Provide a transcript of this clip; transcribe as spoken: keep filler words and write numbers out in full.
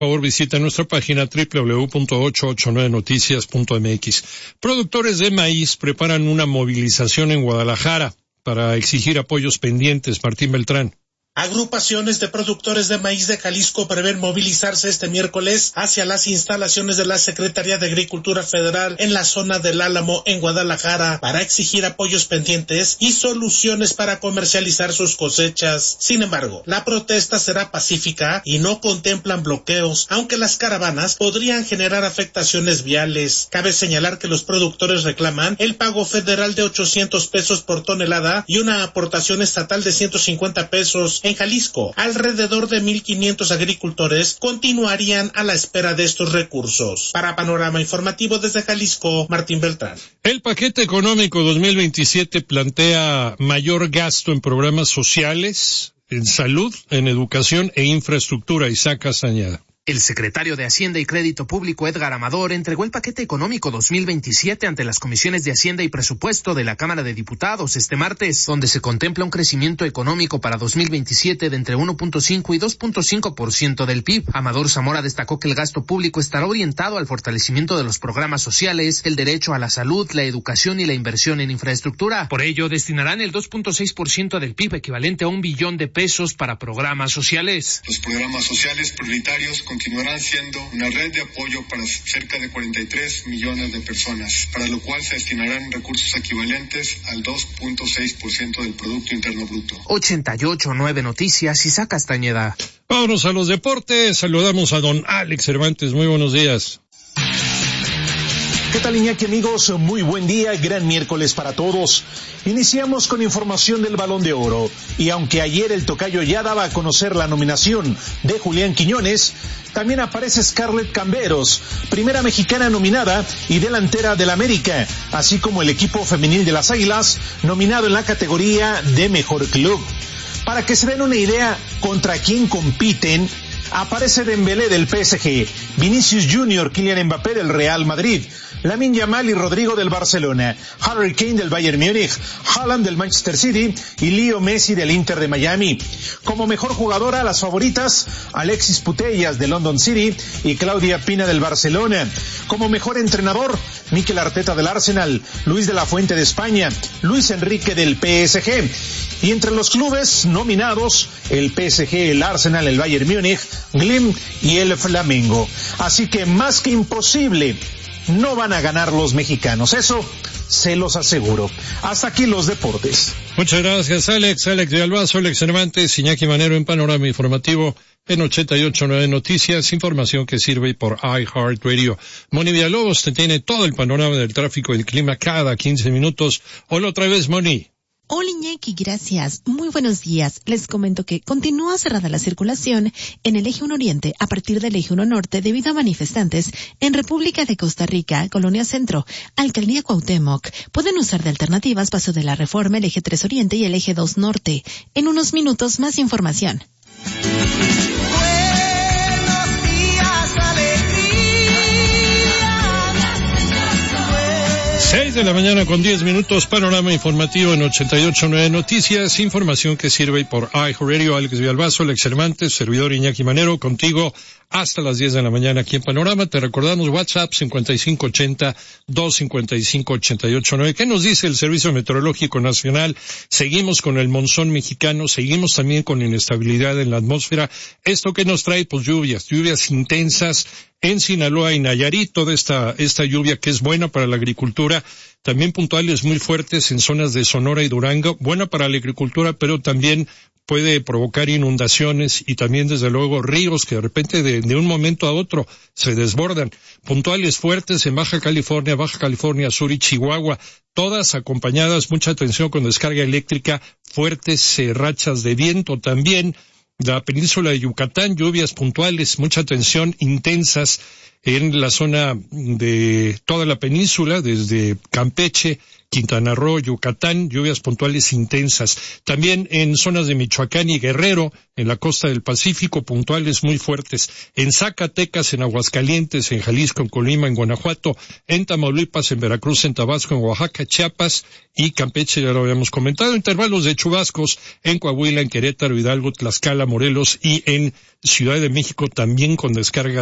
Por favor, visita nuestra página doble u doble u doble u punto ochocientos ochenta y nueve noticias punto eme equis. Productores de maíz preparan una movilización en Guadalajara para exigir apoyos pendientes. Martín Beltrán. Agrupaciones de productores de maíz de Jalisco prevén movilizarse este miércoles hacia las instalaciones de la Secretaría de Agricultura Federal en la zona del Álamo en Guadalajara para exigir apoyos pendientes y soluciones para comercializar sus cosechas. Sin embargo, la protesta será pacífica y no contemplan bloqueos, aunque las caravanas podrían generar afectaciones viales. Cabe señalar que los productores reclaman el pago federal de ochocientos pesos por tonelada y una aportación estatal de ciento cincuenta pesos. En Jalisco, alrededor de mil quinientos agricultores continuarían a la espera de estos recursos. Para Panorama Informativo desde Jalisco, Martín Beltrán. El paquete económico dos mil veintisiete plantea mayor gasto en programas sociales, en salud, en educación e infraestructura. Isaac Castañeda. El secretario de Hacienda y Crédito Público, Edgar Amador, entregó el paquete económico dos mil veintisiete ante las comisiones de Hacienda y Presupuesto de la Cámara de Diputados este martes, donde se contempla un crecimiento económico para dos mil veintisiete de entre uno punto cinco y dos punto cinco por ciento del P I B. Amador Zamora destacó que el gasto público estará orientado al fortalecimiento de los programas sociales, el derecho a la salud, la educación y la inversión en infraestructura. Por ello, destinarán el dos punto seis por ciento del P I B, equivalente a un billón de pesos, para programas sociales. Los programas sociales prioritarios continuarán siendo una red de apoyo para cerca de cuarenta y tres millones de personas, para lo cual se destinarán recursos equivalentes al dos punto seis por ciento del Producto Interno Bruto. ochenta y ocho punto nueve Noticias, Isaac Castañeda. Vámonos a los deportes. Saludamos a don Alex Cervantes. Muy buenos días. ¿Qué tal, Iñaki, amigos? Muy buen día, gran miércoles para todos. Iniciamos con información del Balón de Oro. Y aunque ayer el tocayo ya daba a conocer la nominación de Julián Quiñones, también aparece Scarlett Camberos, primera mexicana nominada y delantera del América, así como el equipo femenil de las Águilas, nominado en la categoría de Mejor Club. Para que se den una idea contra quién compiten, aparece Dembélé del P S G, Vinicius Junior, Kylian Mbappé del Real Madrid, Lamine Yamal y Rodrigo del Barcelona, Harry Kane del Bayern Múnich, Haaland del Manchester City y Leo Messi del Inter de Miami. Como mejor jugadora, las favoritas, Alexis Putellas del London City y Claudia Pina del Barcelona. Como mejor entrenador, Mikel Arteta del Arsenal, Luis de la Fuente de España, Luis Enrique del P S G. Y entre los clubes nominados, el P S G, el Arsenal, el Bayern Múnich, Glimt y el Flamengo. Así que más que imposible, no van a ganar los mexicanos, eso se los aseguro. Hasta aquí los deportes. Muchas gracias, Alex. Alex de Albazo, Alex Cervantes, Iñaki Manero en Panorama Informativo en ochenta y ocho punto nueve Noticias, información que sirve por iHeartRadio. Moni Villalobos te tiene todo el panorama del tráfico y el clima cada quince minutos. Hola otra vez, Moni. Hola Iñaki, gracias. Muy buenos días. Les comento que continúa cerrada la circulación en el eje uno Oriente a partir del eje uno Norte debido a manifestantes en República de Costa Rica, Colonia Centro, Alcaldía Cuauhtémoc. Pueden usar de alternativas Paso de la Reforma, el eje tres Oriente y el eje dos Norte. En unos minutos más información. Seis de la mañana con diez minutos, panorama informativo en ochenta y ocho punto nueve Noticias, información que sirve por iHeartRadio. Alex Villalbazo, Alex Cervantes, servidor Iñaki Manero, contigo hasta las diez de la mañana aquí en Panorama. Te recordamos WhatsApp cincuenta y cinco ochenta, dos cincuenta y cinco, ochenta y ocho nueve. ¿Qué nos dice el Servicio Meteorológico Nacional? Seguimos con el monzón mexicano, seguimos también con inestabilidad en la atmósfera. ¿Esto qué nos trae? Pues lluvias, lluvias intensas en Sinaloa y Nayarit, toda esta, esta lluvia que es buena para la agricultura, también puntuales muy fuertes en zonas de Sonora y Durango, buena para la agricultura, pero también puede provocar inundaciones y también desde luego ríos que de repente de, de un momento a otro se desbordan. Puntuales fuertes en Baja California, Baja California Sur y Chihuahua, todas acompañadas, mucha atención con descarga eléctrica, fuertes eh, rachas de viento también. La península de Yucatán, lluvias puntuales, mucha atención, intensas en la zona de toda la península, desde Campeche, Quintana Roo, Yucatán, lluvias puntuales intensas. También en zonas de Michoacán y Guerrero, en la costa del Pacífico, puntuales muy fuertes. En Zacatecas, en Aguascalientes, en Jalisco, en Colima, en Guanajuato, en Tamaulipas, en Veracruz, en Tabasco, en Oaxaca, Chiapas y Campeche, ya lo habíamos comentado. Intervalos de chubascos en Coahuila, en Querétaro, Hidalgo, Tlaxcala, Morelos y en Ciudad de México, también con descarga